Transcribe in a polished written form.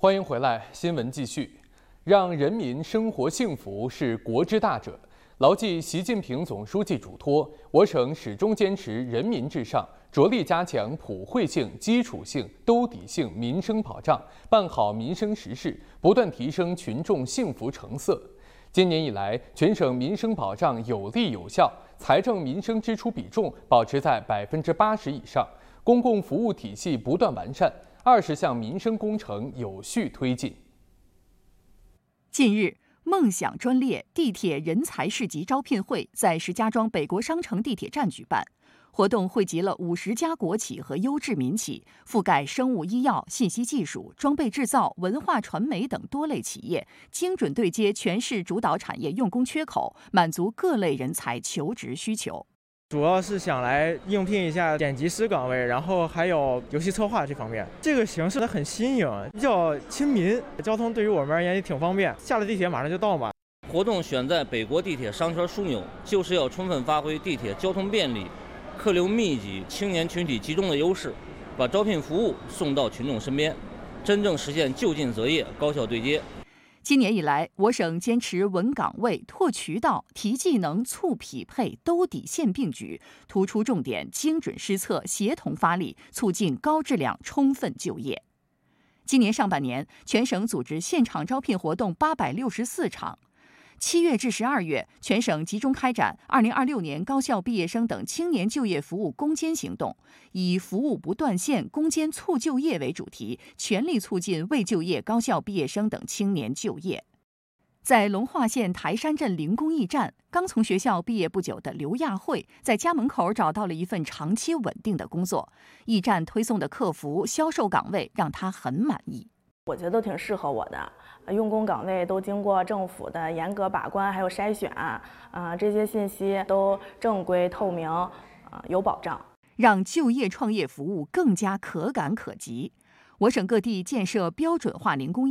欢迎回来，新闻继续。让人民生活幸福是国之大者。牢记习近平总书记嘱托，我省始终坚持人民至上，着力加强普惠性、基础性、兜底性民生保障，办好民生实事，不断提升群众幸福成色。今年以来，全省民生保障有力有效，财政民生支出比重保持在80%以上，公共服务体系不断完善，20项民生工程有序推进。 近日，梦想专列地铁人才市集招聘会在石家庄北国商城地铁站举办。活动汇集了50家国企和优质民企，覆盖生物医药、信息技术、装备制造、文化传媒等多类企业，精准对接全市主导产业用工缺口，满足各类人才求职需求。 主要是想来应聘一下剪辑师岗位，然后还有游戏策划这方面。这个形式很新颖，比较亲民，交通对于我们而言也挺方便，下了地铁马上就到嘛。 活动选在北国地铁商圈枢纽，就是要充分发挥地铁交通便利、客流密集、青年群体集中的优势，把招聘服务送到群众身边，真正实现就近择业、高效对接。 今年以来，我省坚持稳岗位、拓渠道、提技能、促匹配、兜底线并举，突出重点，精准施策，协同发力，促进高质量充分就业。今年上半年，全省组织现场招聘活动864场。7月至12月，全省集中开展2026年高校毕业生等青年就业服务攻坚行动，以服务不断线、攻坚促就业为主题，全力促进未就业高校毕业生等青年就业。在龙化县台山镇零工驿站，刚从学校毕业不久的刘亚慧，在家门口找到了一份长期稳定的工作。驿站推送的客服、销售岗位让她很满意。 我觉得都挺适合我的，用工岗位都经过政府的严格把关还有筛选，这些信息都正规透明，有保障， 让就业创业服务更加可感可及。我省各地建设标准化零工